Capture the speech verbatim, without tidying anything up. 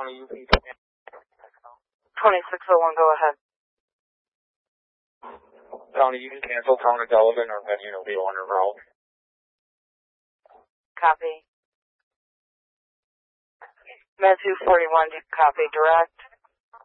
County, U P. twenty-six oh one, go ahead. County, you can cancel Town of Delavan or venue will be on your route. Copy. Med two forty-one, copy, direct.